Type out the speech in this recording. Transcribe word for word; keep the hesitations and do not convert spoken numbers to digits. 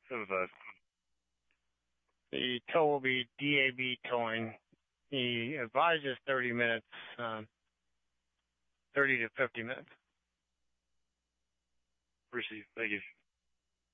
seven five. The tow will be D A B towing. He advises thirty minutes, um, thirty to fifty minutes. Receive. Thank you.